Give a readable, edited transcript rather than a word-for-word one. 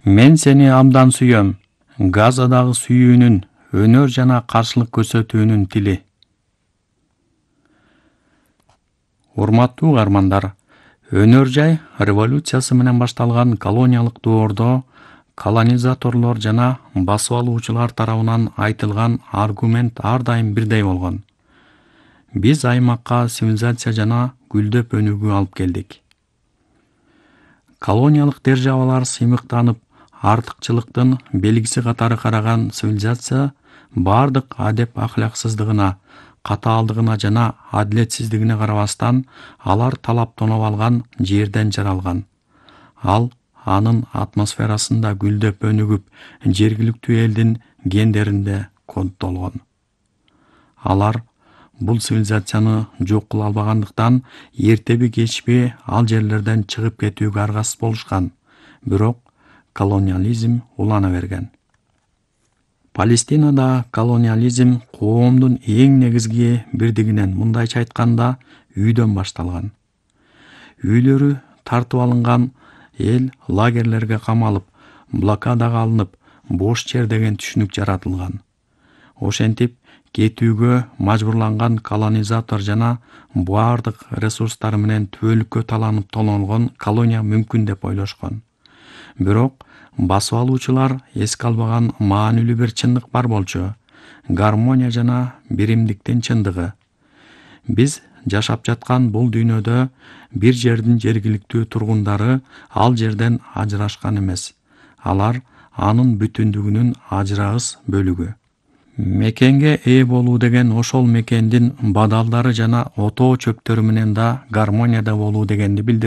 Мен сени абдан сүйөм. Газадагы сүйүүнүн, өнөр жана каршылык көрсөтүүнүн тили. Урматтуу угармандар, өнөр жай революциясы менен башталган колониялык доордо колонизаторлор жана басып алуучулар тарабынан айтылган аргумент ар дайым бирдей болгон. Биз аймакка цивилизация жана гүлдөп өнүгүү алып келдик. Колониялык державалар сыймыктанып, артыкчылыктын белгиси катары караган цивилизация бардык адеп ахлаксыздыгына, катаалдыгына жана адилетсиздигине карабастан, алар талаптанып алган жерден жаралган. Ал анын атмосферасында гүлдөп өнүгүп, жергиликтүү элдин гендеринде коддолгон. Алар бул цивилизацияны жок кыла албагандыктан, эртеби кечпи ал жерлерден чыгып кетүүгө аргасыз болушкан. Бирок колониализм улана берген. Палестинада колониализм коомдун эң негизги бирдигинен, мындайча айтканда, үйдөн башталган. Үйлөрү тартып алынган эл лагерлерге камалып, блокадага алынып, бош жер деген түшүнүк жаратылган. Ошентип, кетүүгө мажбурланган колонизатор жана бардык ресурстары менен түбөлүккө таланып тонолгон колония мүмкүн деп ойлошкон. Бирок басып алуучулар эске албаган маанилүү бир чындык бар болчу: гармония жана биримдиктин чындыгы. Биз жашап жаткан бул дүйнөдө бир жердин жергиликтүү тургундары ал жерден ажырашкан эмес. Алар анын бүтүндүгүнүн ажырагыс бөлүгү. Мекенге ээ болуу деген ошол мекендин бадалдары жана отоо чөптөрү менен да гармонияда болуу дегенди билдирет.